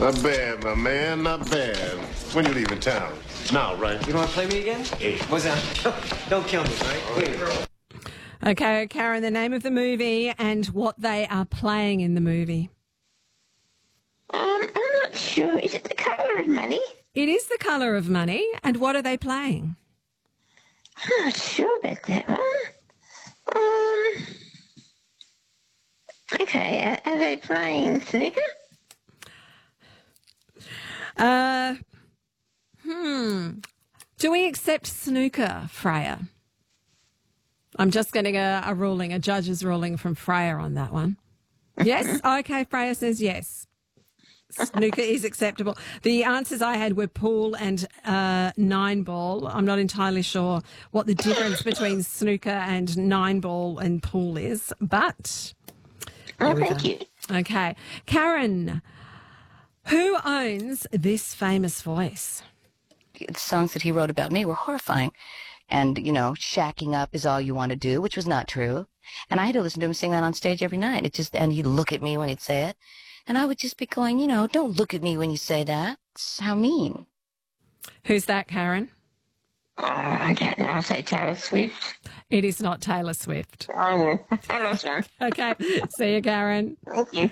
Not bad, my man, not bad. When you leaving town? Now, right? You don't want to play me again? Hey. What's that? Don't kill me, right? Please. Okay, Karen, the name of the movie and what they are playing in the movie. I'm not sure. Is it The Colour of Money? It is The Colour of Money. And what are they playing? I'm not sure about that one. Okay, are they playing snooker? Do we accept snooker, Freya? I'm just getting a ruling, a judge's ruling from Freya on that one. Yes? Okay, Freya says yes. Snooker is acceptable. The answers I had were pool and nine ball. I'm not entirely sure what the difference between snooker and nine ball and pool is, but... Oh, thank you. Okay. Karen, who owns this famous voice? The songs that he wrote about me were horrifying. And, you know, shacking up is all you want to do, which was not true. And I had to listen to him sing that on stage every night. And he'd look at me when he'd say it. And I would just be going, you know, don't look at me when you say that. It's how mean. Who's that, Karen? I don't know. I'll say Taylor Swift. It is not Taylor Swift. Oh, Taylor Swift. Okay. See you, Karen. Thank you.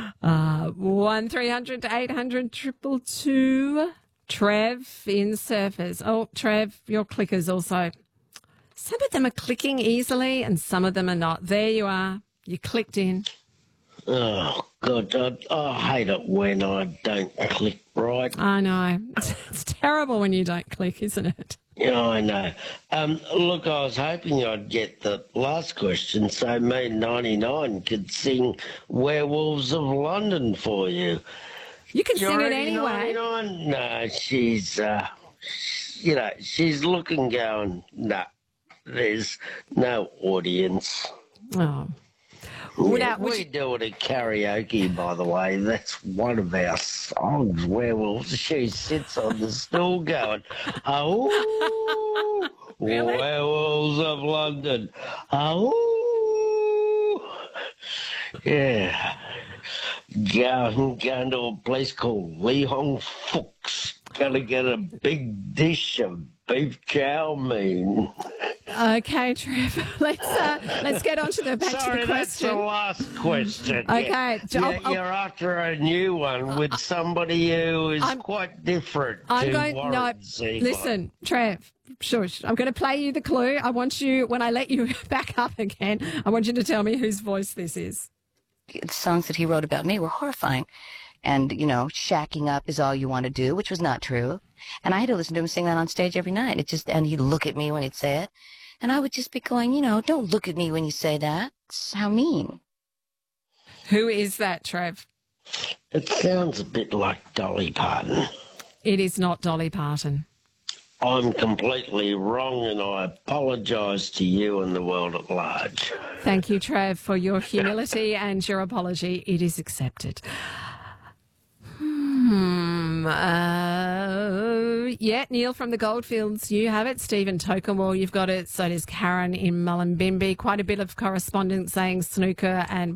1300 800 222. Trev in Surfers. Oh, Trev, your clickers also. Some of them are clicking easily and some of them are not. There you are. You clicked in. Oh, God, I hate it when I don't click right. I know. It's terrible when you don't click, isn't it? Yeah, I know. Look, I was hoping I'd get the last question so me 99 could sing Werewolves of London for you. You can sing it already anyway. 99? No, she's, you know, she's looking going, no, there's no audience. Oh. Yeah, we do it at karaoke, by the way. That's one of our songs, Werewolves. She sits on the stool going, oh, Really? Werewolves of London. Oh, yeah. Going to a place called Lee Hong Fook's. Gonna get a big dish of beef chow mein. Okay, Trev. Let's get on to the back to Sorry, the that's the question. last question. Okay. You're after a new one with somebody who is quite different I'm to going. Warren No, Zevon. listen, Trev. Shush. I'm going to play you the clue. I want you, when I let you back up again, I want you to tell me whose voice this is. The songs that he wrote about me were horrifying. And, you know, shacking up is all you want to do, which was not true. And I had to listen to him sing that on stage every night. And he'd look at me when he'd say it. And I would just be going, you know, don't look at me when you say that. It's how mean. Who is that, Trev? It sounds a bit like Dolly Parton. It is not Dolly Parton. I'm completely wrong and I apologise to you and the world at large. Thank you, Trev, for your humility and your apology. It is accepted. Yeah, Neil from the Goldfields, you have it. Stephen Tokemore, you've got it. So does Karen in Mullumbimby. Quite a bit of correspondence saying snooker and